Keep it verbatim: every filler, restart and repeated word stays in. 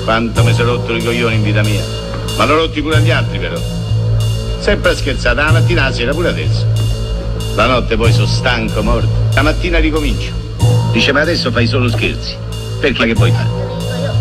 Quanto mi sono rotto i coglioni in vita mia. Ma l'ho rotti pure agli altri però. Sempre scherzata, la mattina alla sera pure adesso. La notte poi sono stanco, morto. La mattina ricomincio. Dice, ma adesso fai solo scherzi. Perché che vuoi fare?